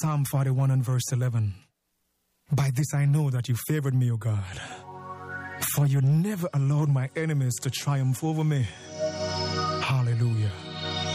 Psalm 41 and verse 11. By this I know that you favored me, O God, for you never allowed my enemies to triumph over me. Hallelujah.